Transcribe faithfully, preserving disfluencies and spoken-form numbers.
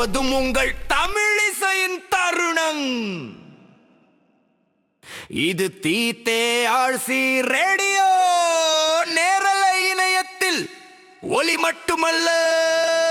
அதுவும் உங்கள் தமிழிசையின் தருணம். இது தீத்தே ஆழ்சி ரேடியோ நேரலை இணையத்தில் ஒலி மட்டுமல்ல